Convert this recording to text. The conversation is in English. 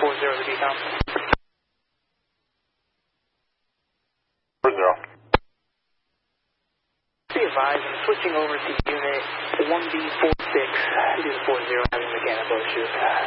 40 to decom. 40. Be advised, I'm switching over to unit 1B46. It is 40 having mechanical issues.